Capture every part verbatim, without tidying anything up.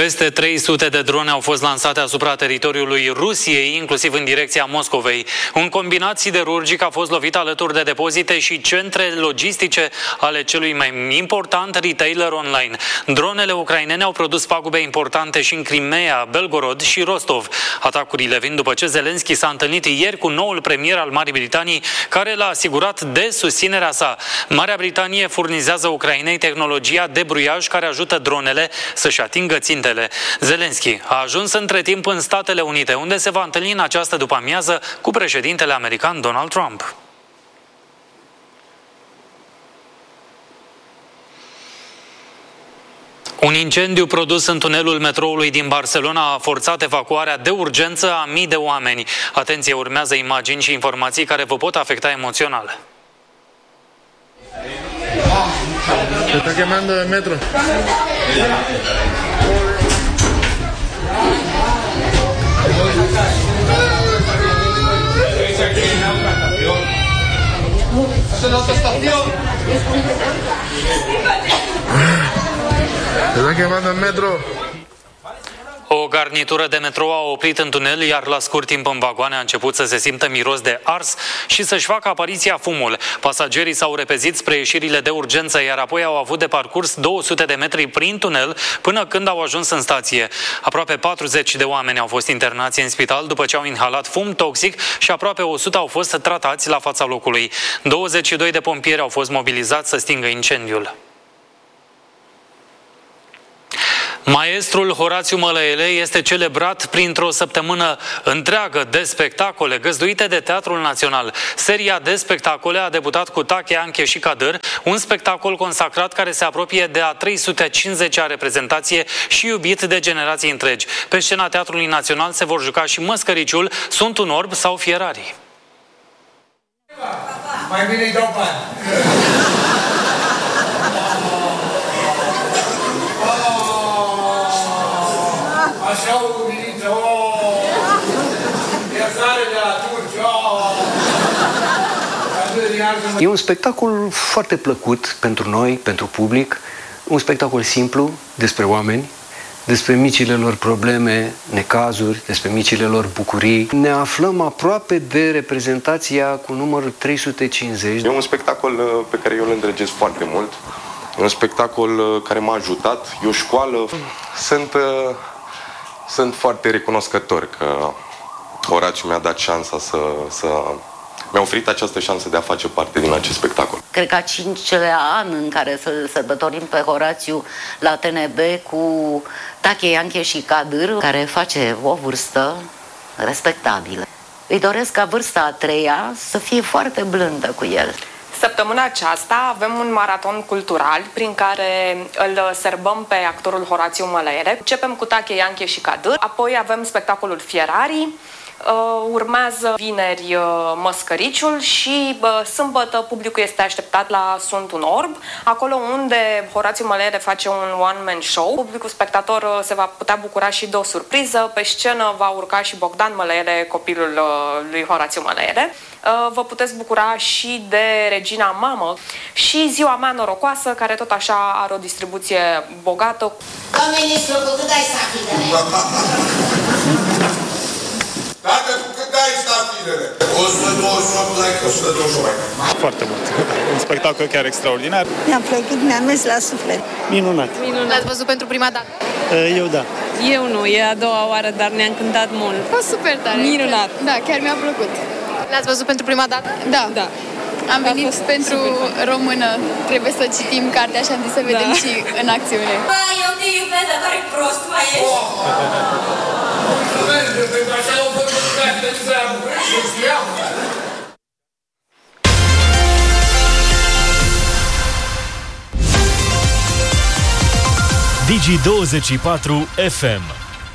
Peste trei sute de drone au fost lansate asupra teritoriului Rusiei, inclusiv în direcția Moscovei. Un combinat siderurgic a fost lovit alături de depozite și centre logistice ale celui mai important retailer online. Dronele ucrainene au produs pagube importante și în Crimea, Belgorod și Rostov. Atacurile vin după ce Zelenski s-a întâlnit ieri cu noul premier al Marii Britanii, care l-a asigurat de susținerea sa. Marea Britanie furnizează Ucrainei tehnologia de bruiaj care ajută dronele să-și atingă țintele. Zelenski a ajuns între timp în Statele Unite, unde se va întâlni în această după-amiază cu președintele american Donald Trump. Un incendiu produs în tunelul metroului din Barcelona a forțat evacuarea de urgență a mii de oameni. Atenție, urmează imagini și informații care vă pot afecta emoțional. Se está quemando el metro. Se está quemando el metro. O garnitură de metrou a oprit în tunel, iar la scurt timp în vagoane a început să se simtă miros de ars și să-și facă apariția fumul. Pasagerii s-au repezit spre ieșirile de urgență, iar apoi au avut de parcurs două sute de metri prin tunel până când au ajuns în stație. Aproape patruzeci de oameni au fost internați în spital după ce au inhalat fum toxic și aproape o sută au fost tratați la fața locului. douăzeci și doi de pompieri au fost mobilizați să stingă incendiul. Maestrul Horațiu Mălăele este celebrat printr-o săptămână întreagă de spectacole găzduite de Teatrul Național. Seria de spectacole a debutat cu Tache, Anche și Cadâr, un spectacol consacrat care se apropie de a trei sute cincizecea reprezentație și iubit de generații întregi. Pe scena Teatrului Național se vor juca și Măscăriciul, Sunt un orb sau Fierarii. Mai bine îi dau bani. Așa o umilită, ooo, iertare de la turci, ooo. E un spectacol foarte plăcut pentru noi, pentru public, un spectacol simplu despre oameni, despre micile lor probleme, necazuri, despre micile lor bucurii. Ne aflăm aproape de reprezentația cu numărul trei sute cincizeci. E un spectacol pe care eu îl îndrăgesc foarte mult, e un spectacol care m-a ajutat, e o școală. Sunt... Sunt foarte recunoscător că Horațiu mi-a dat șansa să, să... mi-a oferit această șansă de a face parte din acest spectacol. Cred că a cincilea an în care să sărbătorim pe Horațiu la T N B cu Tache, Anche și Cadâr, care face o vârstă respectabilă. Îi doresc ca vârsta a treia să fie foarte blândă cu el. Săptămâna aceasta avem un maraton cultural prin care îl sărbăm pe actorul Horațiu Mălăele. Începem cu Tache, Anche și Cadâr, apoi avem spectacolul Fierarii, urmează vineri Măscăriciul și sâmbătă publicul este așteptat la Sunt un orb, acolo unde Horațiu Mălăele face un one-man show. Publicul spectator se va putea bucura și de o surpriză. Pe scenă va urca și Bogdan Mălăele, copilul lui Horațiu Mălăele. Vă puteți bucura și de Regina Mamă și Ziua mea norocoasă, care tot așa are o distribuție bogată. Doamne ministru, cu cât ai stafidele? Tată, cu cât ai stafidele? o sută douăzeci și opt like, o sută douăzeci și opt. Foarte mult. Un spectacol chiar extraordinar. Mi-a plăcut, mi-a mers la suflet. Minunat. Minunat. L-ați văzut pentru prima dată? Eu da. Eu nu, e a doua oară, dar ne-a încântat mult. A fost super tare. Minunat. Da, chiar mi-a plăcut. L-ați văzut pentru prima dată? Da. da. Am venit pentru română. Trebuie să citim cartea și am zis să vedem da. și în acțiune. Bă, eu te iubesc, dar care prost mai ești. Pentru așa o văzut că ai venit să știam. Digi douăzeci și patru F M.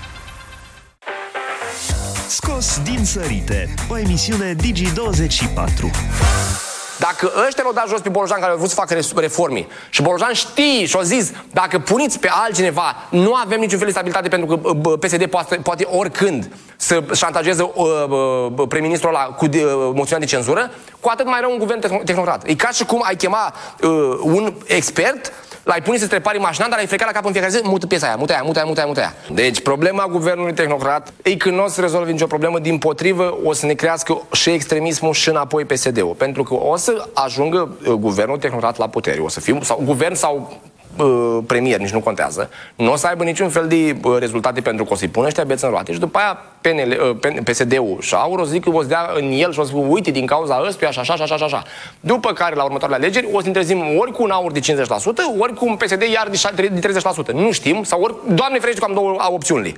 Scos din sărite, o emisiune Digi douăzeci și patru. Dacă ăștia l-au dat jos pe Bolojan care au vrut să facă reforme și Bolojan știe și-a zis, dacă puniți pe altcineva, nu avem niciun fel de stabilitate pentru că P S D poate, poate oricând să șantajeze uh, uh, prim-ministrul ăla cu uh, moțiunea de cenzură, cu atât mai rău un guvern tehnocrat. E ca și cum ai chema uh, un expert L-ai pune să-ți repari mașina, dar l-ai frecat la cap în fiecare zi, mută piesa aia, mută aia, mută aia, mută aia, mută aia. Deci problema guvernului tehnocrat e că nu o să rezolve nicio problemă, dimpotrivă o să ne crească și extremismul și înapoi P S D-ul. Pentru că o să ajungă uh, guvernul tehnocrat la putere, o să fim, sau guvern sau uh, premier, nici nu contează, nu o să aibă niciun fel de uh, rezultate pentru că o să-i pună ăștia beți în roate și după aia P N L, uh, P S D-ul și Aur o să zic că o să dea în el și o să spun, uite, din cauza ăstuia, așa, așa, așa, așa. După care, la următoarele alegeri, o să întrezim ori cu un Aur de cincizeci la sută, ori cu un P S D iar de treizeci la sută. Nu știm, sau ori, Doamne ferește, că am două opțiunile.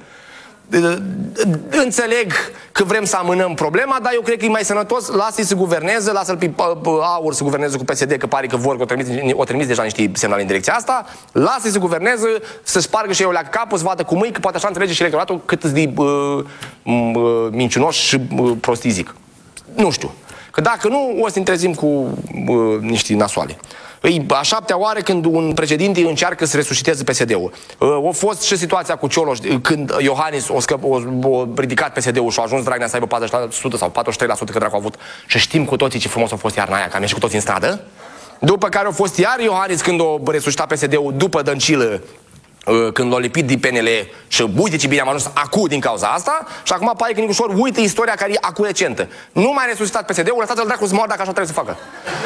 Înțeleg că vrem să amânăm problema, dar eu cred că e mai sănătos, lasă-i să guverneze, lasă-l pe Aur să guverneze cu P S D, că pare că vor, că o trimis, o trimis deja niște semnale în direcția asta, lasă-i să guverneze, să spargă și eu la capul, să vadă cum e, că poate așa înțelege și electoratul cât de uh, uh, mincinoși și uh, prostii zic. Nu știu. Că dacă nu, o să ne trezim cu uh, niște nasoale. E a șaptea oară când un președinte încearcă să resusciteze P S D-ul. A fost și situația cu Cioloș, când Iohannis o, scăp, o, o ridicat P S D-ul și a ajuns Dragnea să aibă patruzeci la sută sau patruzeci și trei la sută că dracu a avut. Și știm cu toții ce frumos a fost iarna aia, că am ieșit cu toții în stradă. După care a fost iar Iohannis când o resuscitat P S D-ul după Dăncilă, când l-a lipit din P N L și uite ce bine am ajuns acu din cauza asta și acum pare că Nicușor uite istoria care e acu recentă. Nu mai resuscitat P S D-ul, lăsați-l dracu să moară dacă așa trebuie să facă.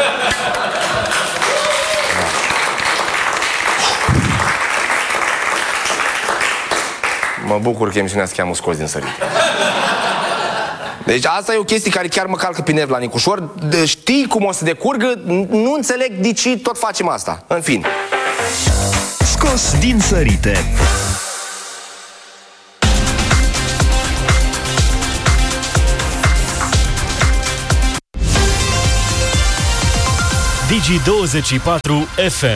Mă bucur că emisiunea se cheamă Scos din Sărite. Deci asta e o chestie care chiar mă calcă pe nervi la Nicușor. De, știi cum o să decurgă, nu înțeleg de ce tot facem asta. În fine. Scos din Sărite. Digi douăzeci și patru F M.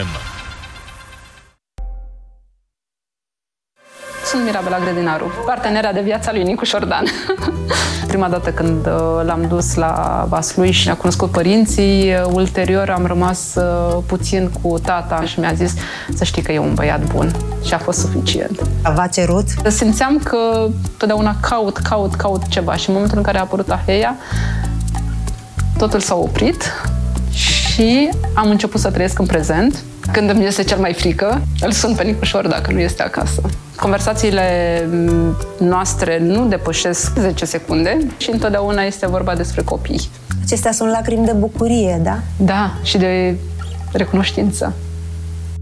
Sunt Mirabela Grădinaru, partenera de viața lui Nicu Șordan. Prima dată când uh, l-am dus la Vaslui și ne-a cunoscut părinții, uh, ulterior am rămas uh, puțin cu tata și mi-a zis să știi că e un băiat bun și a fost suficient. V-a cerut? Simțeam că totdeauna caut, caut, caut ceva și în momentul în care a apărut Aheia, totul s-a oprit și am început să trăiesc în prezent. Când îmi este cel mai frică, îl sun pe Nicușor dacă nu este acasă. Conversațiile noastre nu depășesc zece secunde și întotdeauna este vorba despre copii. Acestea sunt lacrimi de bucurie, da? Da, și de recunoștință.